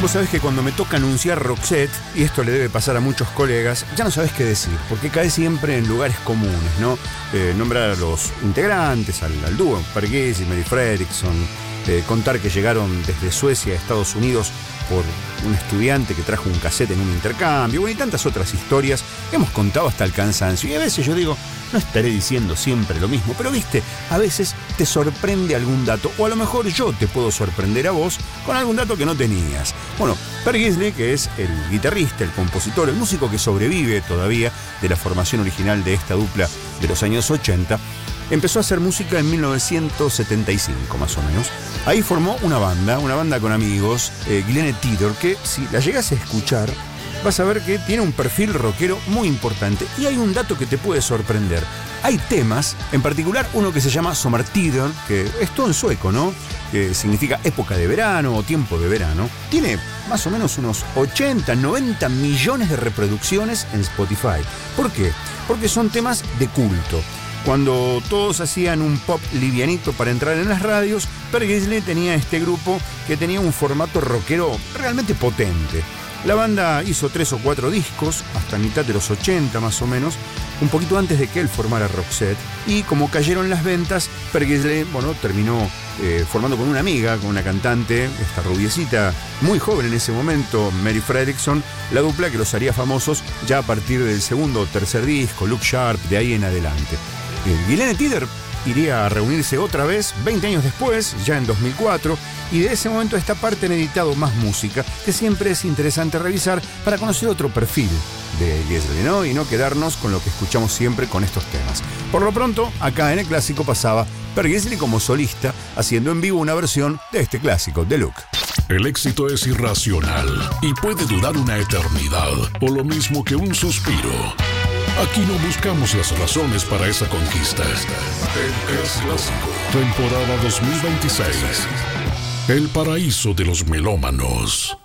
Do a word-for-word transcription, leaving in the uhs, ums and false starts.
Vos sabés que cuando me toca anunciar Roxette, y esto le debe pasar a muchos colegas, ya no sabés qué decir, porque cae siempre en lugares comunes, ¿no? Eh, nombrar a los integrantes, al, al dúo, Per Gessle y Mary Fredriksson, eh, contar que llegaron desde Suecia a Estados Unidos por un estudiante que trajo un cassette en un intercambio, bueno, y tantas otras historias que hemos contado hasta el cansancio. Y a veces yo digo, no estaré diciendo siempre lo mismo, pero viste, a veces te sorprende algún dato, o a lo mejor yo te puedo sorprender a vos con algún dato que no tenías. Bueno, Per Gessle, que es el guitarrista, el compositor, el músico que sobrevive todavía de la formación original de esta dupla de los años ochenta, empezó a hacer música en mil novecientos setenta y cinco, más o menos. Ahí formó una banda, una banda con amigos, eh, Glenn Tidor, que si la llegas a escuchar, vas a ver que tiene un perfil rockero muy importante. Y hay un dato que te puede sorprender. Hay temas, en particular uno que se llama Sommartiden, que es todo en sueco, ¿no? Que significa época de verano o tiempo de verano. Tiene más o menos unos ochenta, noventa millones de reproducciones en Spotify. ¿Por qué? Porque son temas de culto. Cuando todos hacían un pop livianito para entrar en las radios, Per Gessle tenía este grupo que tenía un formato rockero realmente potente. La banda hizo tres o cuatro discos, hasta mitad de los ochenta más o menos, un poquito antes de que él formara Roxette, y como cayeron las ventas, Per Gessle, bueno, terminó eh, formando con una amiga, con una cantante, esta rubiecita, muy joven en ese momento, Mary Fredriksson, la dupla que los haría famosos ya a partir del segundo o tercer disco, Look Sharp, de ahí en adelante. El Glenn Tidor iría a reunirse otra vez veinte años después, ya en dos mil cuatro, y de ese momento a esta parte han editado más música, que siempre es interesante revisar para conocer otro perfil de Gessle, ¿no? Y no quedarnos con lo que escuchamos siempre con estos temas. Por lo pronto, acá en el clásico pasaba Per Gessle como solista, haciendo en vivo una versión de este clásico, de Look. El éxito es irracional y puede durar una eternidad, o lo mismo que un suspiro. Aquí no buscamos las razones para esa conquista. El Clásico, temporada dos mil veintiséis. El paraíso de los melómanos.